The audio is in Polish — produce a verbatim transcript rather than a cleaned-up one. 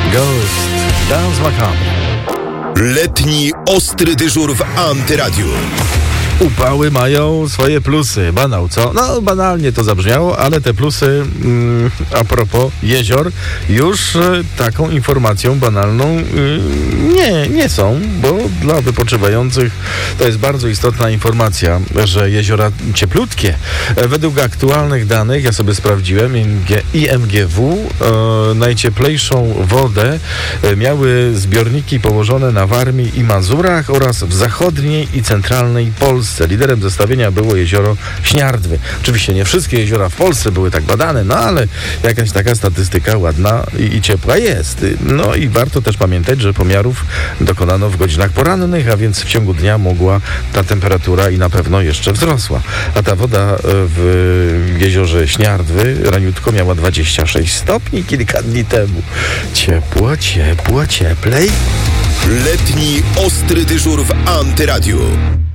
Ghost, Dance Macabre. Letni ostry dyżur w Antyradiu. Upały mają swoje plusy. Banał, co? No, banalnie to zabrzmiało, ale te plusy, mm, a propos jezior, już y, taką informacją banalną y, nie, nie są, bo dla wypoczywających to jest bardzo istotna informacja, że jeziora cieplutkie. E, według aktualnych danych, ja sobie sprawdziłem, I M G W, e, najcieplejszą wodę e, miały zbiorniki położone na Warmii i Mazurach oraz w zachodniej i centralnej Polsce. Liderem zestawienia było jezioro Śniardwy. Oczywiście nie wszystkie jeziora w Polsce były tak badane, no ale jakaś taka statystyka ładna i, i ciepła jest. No i warto też pamiętać, że pomiarów dokonano w godzinach porannych, a więc w ciągu dnia mogła ta temperatura i na pewno jeszcze wzrosła. A ta woda w jeziorze Śniardwy raniutko miała dwadzieścia sześć stopni kilka dni temu. Ciepło, ciepło, cieplej. Letni ostry dyżur w Antyradiu.